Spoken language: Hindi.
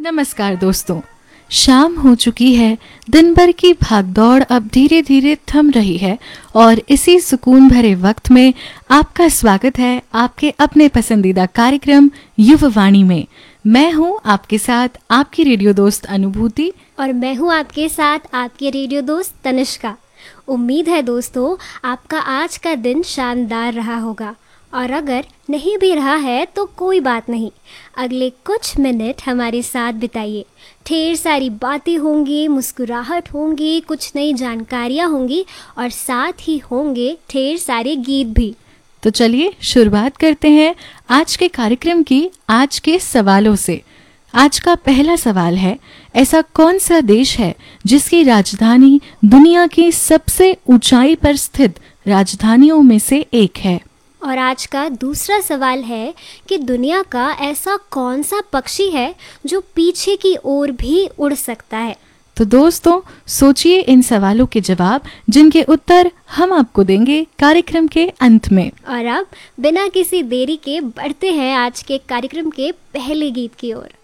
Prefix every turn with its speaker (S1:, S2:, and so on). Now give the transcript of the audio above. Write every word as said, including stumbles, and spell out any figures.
S1: नमस्कार दोस्तों, शाम हो चुकी है। दिन भर की भागदौड़ अब धीरे धीरे थम रही है और इसी सुकून भरे वक्त में आपका स्वागत है आपके अपने पसंदीदा कार्यक्रम युववाणी में। मैं हूं आपके साथ आपकी रेडियो दोस्त अनुभूति
S2: और मैं हूं आपके साथ आपके रेडियो दोस्त तनिष्का। उम्मीद है दोस्तों आपका आज का दिन शानदार रहा होगा, और अगर नहीं भी रहा है तो कोई बात नहीं, अगले कुछ मिनट हमारे साथ बिताइए। ढेर सारी बातें होंगी, मुस्कुराहट होंगी, कुछ नई जानकारियाँ होंगी और साथ ही होंगे ढेर सारे गीत भी।
S1: तो चलिए शुरुआत करते हैं आज के कार्यक्रम की आज के सवालों से। आज का पहला सवाल है, ऐसा कौन सा देश है जिसकी राजधानी दुनिया की सबसे ऊंचाई पर स्थित राजधानियों में से एक है?
S2: और आज का दूसरा सवाल है कि दुनिया का ऐसा कौन सा पक्षी है जो पीछे की ओर भी उड़ सकता है?
S1: तो दोस्तों सोचिए इन सवालों के जवाब, जिनके उत्तर हम आपको देंगे कार्यक्रम के अंत में।
S2: और अब बिना किसी देरी के बढ़ते हैं आज के कार्यक्रम के पहले गीत की ओर।